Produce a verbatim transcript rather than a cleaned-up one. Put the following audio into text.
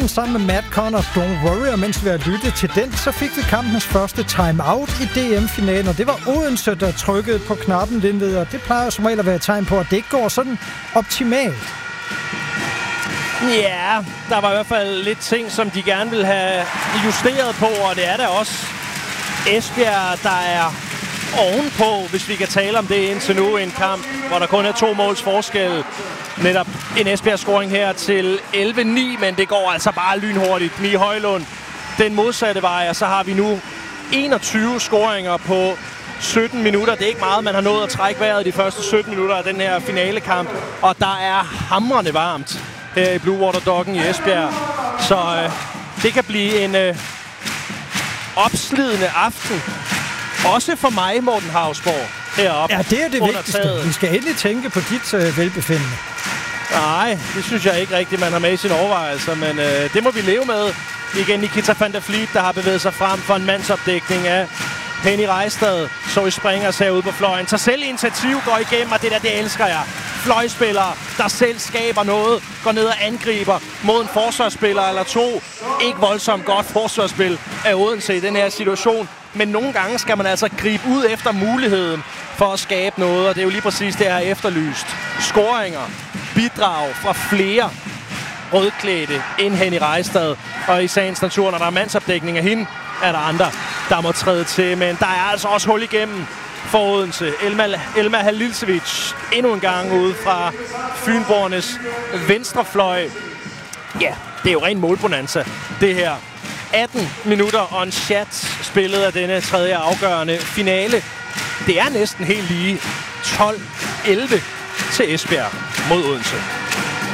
kampen sammen med Matt Connor, Don't Worry, og mens vi har lyttet til den, så fik vi kampens første time-out i D M-finalen, og det var Odense, der trykkede på knappen den ved, og det plejer som regel at være et tegn på, at det ikke går sådan optimalt. Ja, der var i hvert fald lidt ting, som de gerne ville have justeret på, og det er der også. Esbjerg, der er ovenpå, hvis vi kan tale om det indtil nu, en kamp, hvor der kun er to måls forskel. Netop en Esbjerg-scoring her til elleve ni, men det går altså bare lynhurtigt. Mie Højlund, den modsatte vej, og så har vi nu enogtyve scoringer på sytten minutter. Det er ikke meget, man har nået at trække vejret de første sytten minutter af den her finalekamp, og der er hamrende varmt her i Blue Water Docken i Esbjerg. Så øh, det kan blive en øh, opslidende aften. Også for mig, Morten Hausborg, heroppe. Ja, det er det vigtigste. Taget. Vi skal endelig tænke på dit øh, velbefindende. Nej, det synes jeg ikke rigtigt, man har med i sine overvejelser, men øh, det må vi leve med. Igen Nikita van der Vliet, der har bevæget sig frem for en mandsopdækning af Henny Rejstad. Så i Springers herude på fløjen. Så selv initiativ går igennem, og det der, det elsker jeg. Fløjspillere, der selv skaber noget, går ned og angriber mod en forsvarsspiller eller to. Ikke voldsomt godt forsvarsspil af Odense i den her situation. Men nogle gange skal man altså gribe ud efter muligheden for at skabe noget, og det er jo lige præcis det, jeg har efterlyst. Scoringer, bidrag fra flere rødklædte end Henny Rejstad. Og i sagens natur, når der er mandsopdækning af hende, er der andre, der må træde til. Men der er altså også hul igennem for Odense. Elma, Elma Halilsevic endnu en gang ude fra Fynbornes venstrefløj. Ja, det er jo ren målbonanza, det her. atten minutter og en chat spillet af denne tredje afgørende finale. Det er næsten helt lige tolv elleve til Esbjerg mod Odense.